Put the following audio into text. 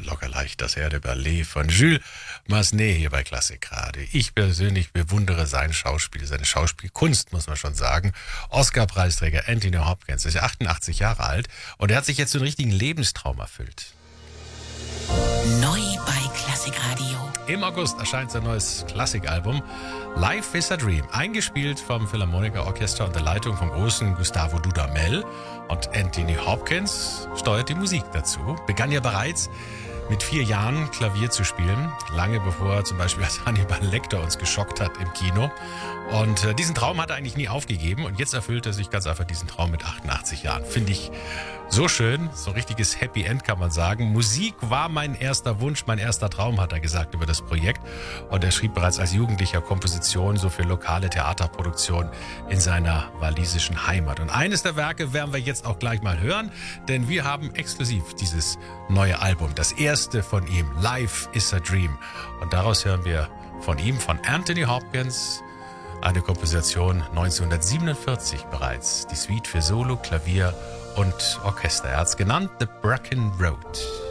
locker leicht das Air de Ballet von Jules Massenet hier bei Klassik Radio. Ich persönlich bewundere sein Schauspiel, seine Schauspielkunst, muss man schon sagen. Oscar-Preisträger Anthony Hopkins ist 88 Jahre alt und er hat sich jetzt so einen richtigen Lebenstraum erfüllt. Neu bei Klassik Radio. Im August erscheint sein neues Klassikalbum Life is a Dream, eingespielt vom Philharmoniker Orchester unter Leitung vom großen Gustavo Dudamel. Und Anthony Hopkins steuert die Musik dazu. Begann ja bereits mit 4 Jahren Klavier zu spielen, lange bevor zum Beispiel Hannibal Lecter uns geschockt hat im Kino. Und diesen Traum hat er eigentlich nie aufgegeben und jetzt erfüllt er sich ganz einfach diesen Traum mit 88 Jahren. Finde ich so schön, so ein richtiges Happy End kann man sagen. Musik war mein erster Wunsch, mein erster Traum, hat er gesagt über das Projekt. Und er schrieb bereits als Jugendlicher Kompositionen so für lokale Theaterproduktionen in seiner walisischen Heimat. Und eines der Werke werden wir jetzt auch gleich mal hören, denn wir haben exklusiv dieses neue Album, das erste von ihm, Life is a Dream. Und daraus hören wir von ihm, von Anthony Hopkins, eine Komposition 1947 bereits, die Suite für Solo, Klavier und Orchester. Er hat es genannt The Bracken Road.